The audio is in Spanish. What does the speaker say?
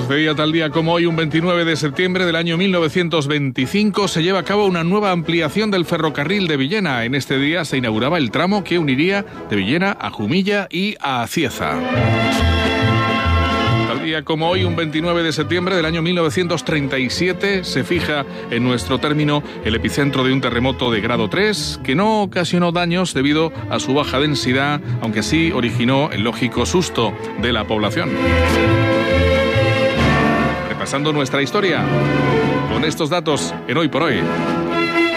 sucedía tal día como hoy, un 29 de septiembre del año 1925, se lleva a cabo una nueva ampliación del ferrocarril de Villena. En este día se inauguraba el tramo que uniría de Villena a Jumilla y a Cieza. Tal día como hoy, un 29 de septiembre del año 1937, se fija en nuestro término el epicentro de un terremoto de grado 3 que no ocasionó daños debido a su baja densidad, aunque sí originó el lógico susto de la población. Repasando nuestra historia con estos datos en Hoy por Hoy.